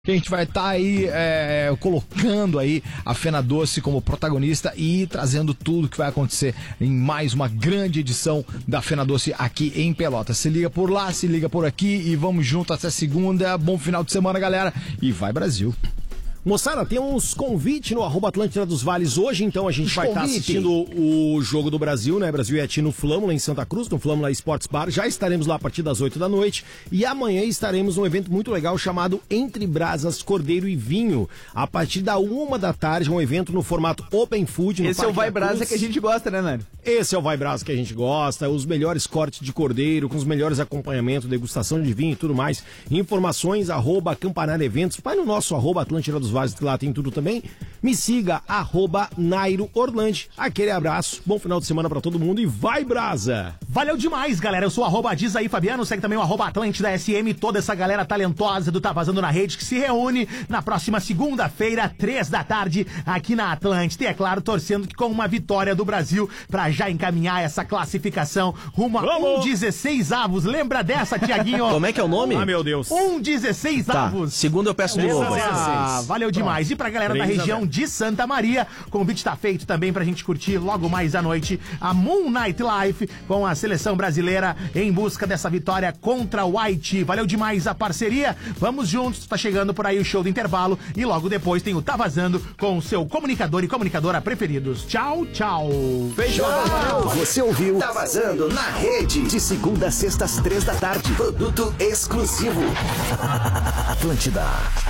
Que a gente vai estar aí colocando aí a Fena Doce como protagonista e trazendo tudo que vai acontecer em mais uma grande edição da Fena Doce aqui em Pelotas. Se liga por lá, se liga por aqui e vamos junto até segunda. Bom final de semana, galera, e vai Brasil! Moçada, tem uns convites no @Atlântida dos Vales hoje, então a gente vai estar assistindo o Jogo do Brasil, né? Brasil e Haiti no Flâmula, em Santa Cruz, no Flâmula Sports Bar. Já estaremos lá a partir das 8 da noite e amanhã estaremos num evento muito legal chamado Entre Brasas, Cordeiro e Vinho. A partir da 1 da tarde, um evento no formato Open Food. Esse é o Vai Brasa que a gente gosta, né, Nário? Esse é o Vai Brasa que a gente gosta, os melhores cortes de cordeiro, com os melhores acompanhamentos, degustação de vinho e tudo mais. Informações, @Campanar Eventos. Vai no nosso @Atlântida dos Vales, que lá tem tudo também. Me siga, @Nairo Orlandi. Aquele abraço, bom final de semana pra todo mundo e vai Brasa! Valeu demais, galera. Eu sou @Diz aí Fabiano, segue também o @Atlântida SM, toda essa galera talentosa do Tá Vazando na Rede que se reúne na próxima segunda-feira, 3 da tarde, aqui na Atlântida. E é claro, torcendo que com uma vitória do Brasil pra já encaminhar essa classificação rumo a 1/16avos. Lembra dessa, Tiaguinho? Como é que é o nome? Ah, meu Deus. 1/16avos. Tá, segundo eu peço de novo. Valeu demais. E pra galera da região de Santa Maria, o convite tá feito também pra gente curtir logo mais à noite a Moon Night Life com a seleção brasileira em busca dessa vitória contra o Haiti. Valeu demais a parceria. Vamos juntos. Tá chegando por aí o show do intervalo e logo depois tem o Tá Vazando com o seu comunicador e comunicadora preferidos. Tchau, tchau. Fechou. Você ouviu Tá Vazando na Rede, de segunda a sexta às 3 da tarde. Produto exclusivo. Atlântida.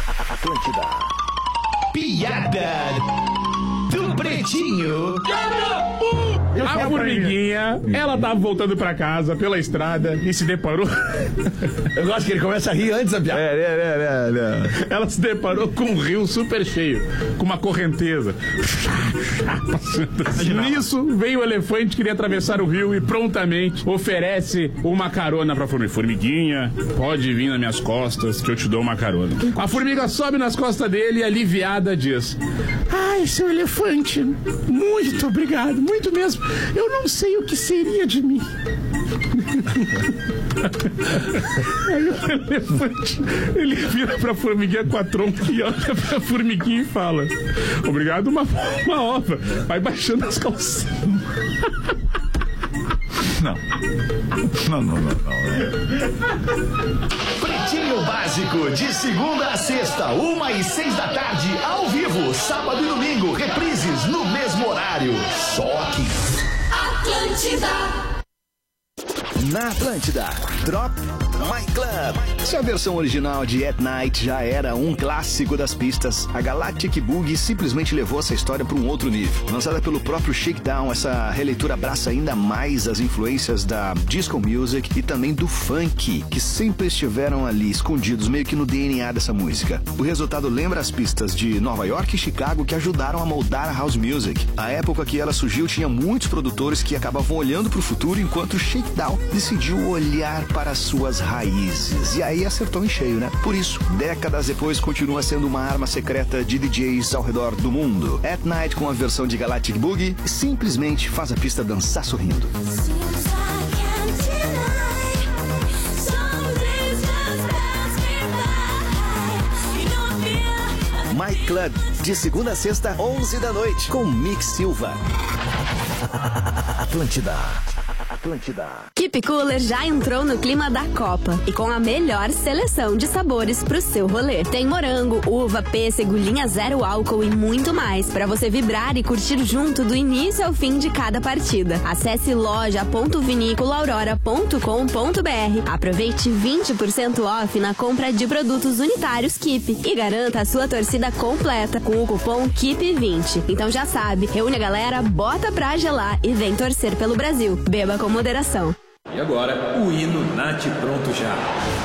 Piada do Pretinho. A formiguinha, ela tava voltando pra casa pela estrada e se deparou. Eu gosto que ele começa a rir antes da piada. Ela se deparou com um rio super cheio, com uma correnteza. Nisso, veio o elefante, queria atravessar o rio e prontamente oferece uma carona pra formiga. Formiguinha, pode vir nas minhas costas que eu te dou uma carona. A formiga sobe nas costas dele e aliviada diz: ai, seu elefante, muito obrigado, muito mesmo. Eu não sei o que seria de mim. Aí o elefante, ele vira pra formiguinha com a trompa e olha pra formiguinha e fala: obrigado, uma ova. Vai baixando as calcinhas. Não. Pretinho Básico, de segunda a sexta, 1/6 da tarde, ao vivo, sábado e domingo, reprises no mesmo horário. Só aqui. Atlântida. Na Atlântida, Drop My Club. Se a versão original de At Night já era um clássico das pistas, a Galactic Boogie simplesmente levou essa história para um outro nível. Lançada pelo próprio Shakedown, essa releitura abraça ainda mais as influências da disco music e também do funk, que sempre estiveram ali escondidos meio que no DNA dessa música. O resultado lembra as pistas de Nova York e Chicago que ajudaram a moldar a house music. A época que ela surgiu tinha muitos produtores que acabavam olhando para o futuro, enquanto o Shakedown decidiu olhar para suas raízes. E aí acertou em cheio, né? Por isso, décadas depois, continua sendo uma arma secreta de DJs ao redor do mundo. At Night, com a versão de Galactic Boogie, simplesmente faz a pista dançar sorrindo. My Club, de segunda a sexta, 11 da noite, com Mick Silva. Atlântida. Keep Cooler já entrou no clima da Copa e com a melhor seleção de sabores pro seu rolê. Tem morango, uva, pêssego, linha zero álcool e muito mais para você vibrar e curtir junto do início ao fim de cada partida. Acesse loja.viniculaurora.com.br. Aproveite 20% off na compra de produtos unitários Keep e garanta a sua torcida completa com o cupom KEEP20. Então já sabe, reúne a galera, bota pra gelar e vem torcer pelo Brasil. Beba com moderação. E agora, o hino Nath Pronto Já.